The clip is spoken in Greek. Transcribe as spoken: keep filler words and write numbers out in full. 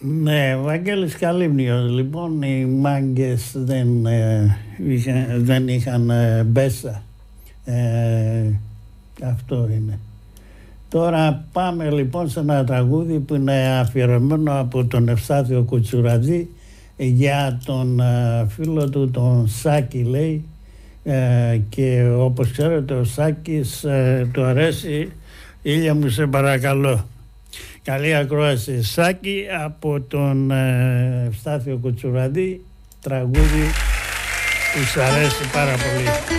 Ναι, Βαγγέλης Καλύμνιος. Λοιπόν, οι μάγκες δεν, ε, είχαν, δεν είχαν ε, μπέσα. Ε, αυτό είναι. Τώρα πάμε λοιπόν σε ένα τραγούδι που είναι αφιερωμένο από τον Ευστάθιο Κουτσουραντζή για τον ε, φίλο του τον Σάκη, λέει, ε, και όπως ξέρετε ο Σάκης ε, του αρέσει «Ήλια μου σε παρακαλώ». Καλή ακρόαση, Σάκη, από τον ε, Ευστάθιο Κουτσουραντζή, τραγούδι που σου αρέσει πάρα πολύ.